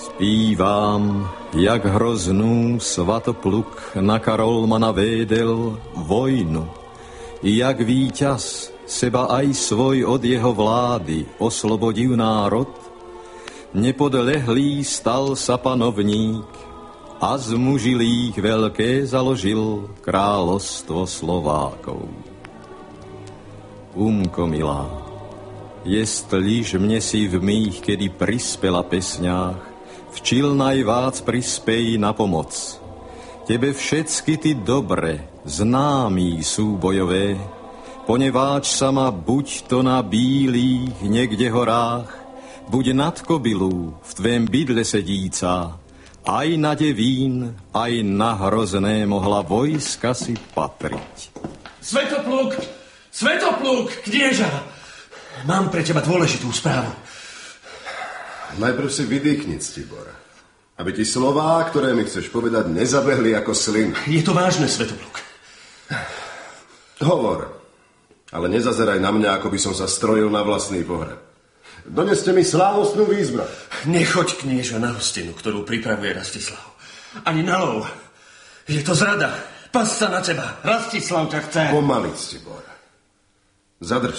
Zpívám, jak hroznú Svatopluk na Karolmana védel vojnu, jak víťaz seba aj svoj od jeho vlády oslobodil národ, nepodlehlý stal sa panovník a z mužilých veľké založil kráľovstvo Slovákov. Umko milá, jestliž mne si v mých, kedy prispela pesňách, včil najvác prispej na pomoc. Tebe všetky ty dobre, známí súbojové, poneváč sama buď to na bílých niekde horách, buď nad kobylú v tvém bydle sedíca, aj na devín, aj na hrozné mohla vojska si patriť. Svetopluk! Svetopluk, knieža! Mám pre teba dôležitú správu. Najprv si vydýchni, Ctibor. Aby ti slová, ktoré mi chceš povedať, nezabehli ako slin. Je to vážne, Svetopluk. Hovor, ale nezazeraj na mňa, ako by som sa strojil na vlastný pohreb. Doneste mi slávostnú výzbroj. Nechoď, knieža, na hostinu, ktorú pripravuje Rastislav. Ani na lov. Je to zrada. Pas sa na teba. Rastislav ťa chce. Pomaly, Ctibor. Zadrž